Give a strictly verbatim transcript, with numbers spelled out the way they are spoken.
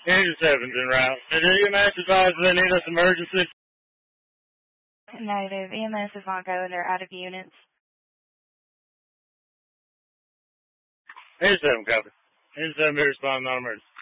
eighty-seven's en route. Did E M S advise they need us emergency? Negative. E M S is not going. They're out of units. eighty-seven, copy. eighty-seven, be responding, not emergency.